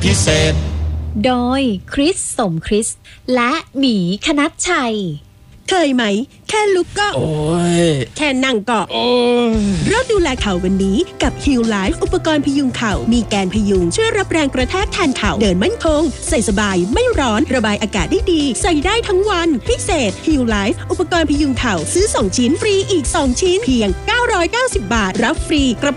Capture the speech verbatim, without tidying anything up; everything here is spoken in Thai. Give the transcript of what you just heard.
พิเศษโดยคริสสมคริสและหมีคณัชชัยเคยไหมแค่ลุกก็โอ้ยแค่นั่งก็โอ้ยเริ่มดูแลเข่าวันนี้กับ Heal Life อุปกรณ์พยุงเข่ามีแกนพยุงช่วยรับแรงกระแทกแทนเข่าเดินมั่นคงใส่สบายไม่ร้อนระบายอากาศได้ดีใส่ได้ทั้งวันพิเศษ Heal Life อุปกรณ์พยุงเข่าซื้อสองชิ้นฟรีอีกสองชิ้นเพียงเก้าร้อยเก้าสิบบาทรับฟรีกระ